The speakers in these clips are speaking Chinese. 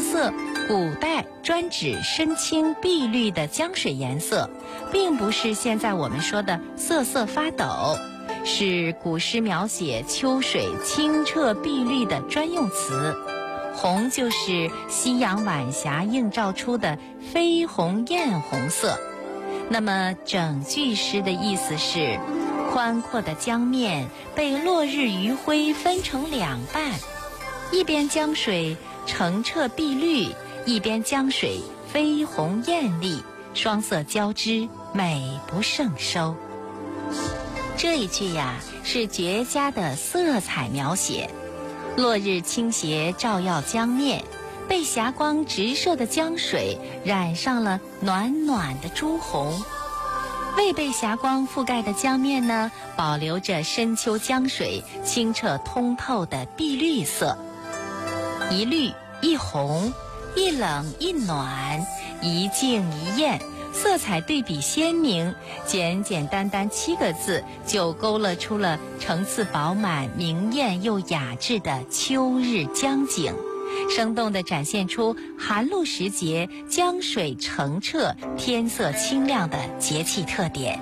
色古代专指深青碧绿的江水颜色，并不是现在我们说的瑟瑟发抖，是古诗描写秋水清澈碧绿的专用词。红就是夕阳晚霞映照出的绯红艳红色。那么整句诗的意思是，宽阔的江面被落日余晖分成两半，一边江水澄澈碧绿，一边江水绯红艳丽，双色交织，美不胜收。这一句呀，是绝佳的色彩描写。落日倾斜照耀江面，被霞光直射的江水染上了暖暖的朱红。未被霞光覆盖的江面呢，保留着深秋江水清澈通透的碧绿色。一绿一红，一冷一暖，一静一艳，色彩对比鲜明，简简单单7个字就勾勒出了层次饱满、明艳又雅致的秋日江景，生动地展现出寒露时节江水澄澈、天色清亮的节气特点。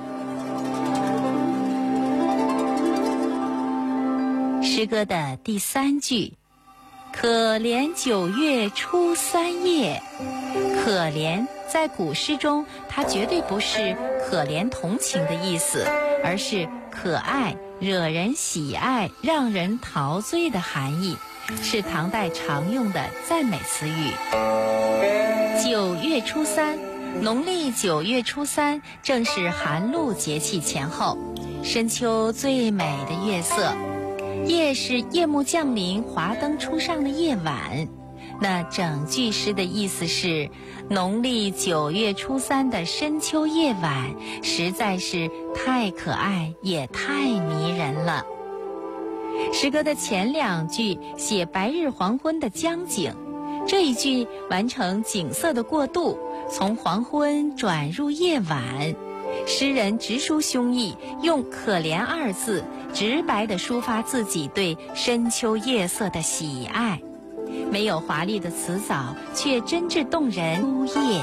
诗歌的第3句，可怜9月初3夜。可怜在古诗中，它绝对不是可怜同情的意思，而是可爱、惹人喜爱、让人陶醉的含义，是唐代常用的赞美词语。9月初3，农历9月初3正是寒露节气前后，深秋最美的月色。夜是夜幕降临、华灯初上的夜晚。那整句诗的意思是，农历9月初3的深秋夜晚实在是太可爱也太迷人了。诗歌的前2句写白日黄昏的江景，这一句完成景色的过渡，从黄昏转入夜晚。诗人直抒胸臆，用可怜2字直白地抒发自己对深秋夜色的喜爱，没有华丽的词藻，却真挚动人。秋夜。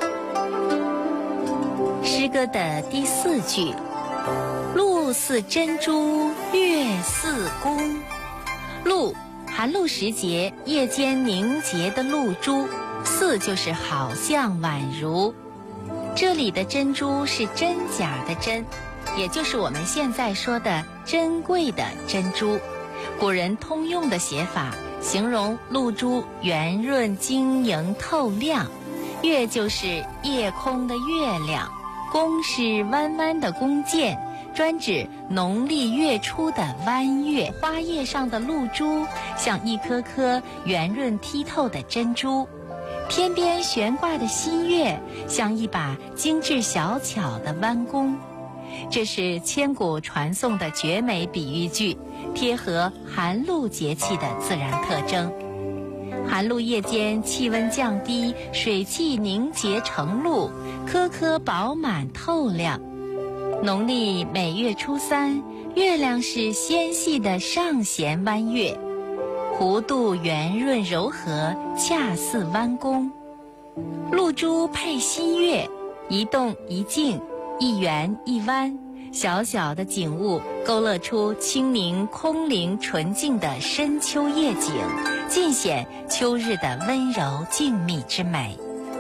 诗歌的第4句，露似珍珠，月似弓。露，寒露时节夜间凝结的露珠，似就是好像宛如。这里的珍珠是真假的真，也就是我们现在说的珍贵的珍珠。古人通用的写法，形容露珠圆润晶莹透亮。月就是夜空的月亮，弓是弯弯的弓箭，专指农历月初的弯月。花叶上的露珠像一颗颗圆润剔透的珍珠，天边悬挂的新月像一把精致小巧的弯弓。这是千古传颂的绝美比喻句，贴合寒露节气的自然特征。寒露夜间气温降低，水汽凝结成露，颗颗饱满透亮。农历每月初3，月亮是纤细的上弦弯月，弧度圆润柔和，恰似弯弓。露珠配新月，一动一静，一圆一弯，小小的景物勾勒出清明空灵纯净的深秋夜景，尽显秋日的温柔静谧之美。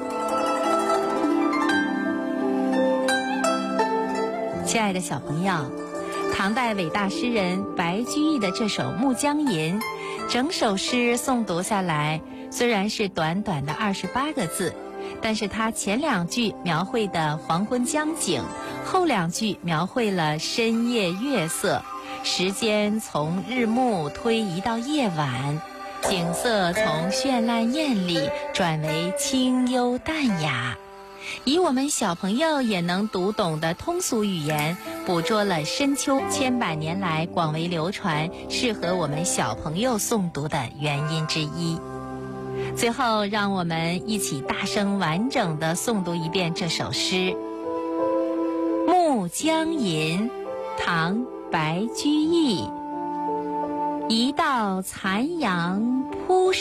亲爱的小朋友，唐代伟大诗人白居易的这首《暮江吟》，整首诗诵读下来，虽然是短短的28个字，但是它前2句描绘的黄昏江景，后2句描绘了深夜月色，时间从日暮推移到夜晚，景色从绚烂艳丽转为清幽淡雅，以我们小朋友也能读懂的通俗语言，捕捉了深秋千百年来广为流传，适合我们小朋友诵读的原因之一。最后，让我们一起大声完整地诵读一遍这首诗《暮江吟》，唐·白居易。一道残阳铺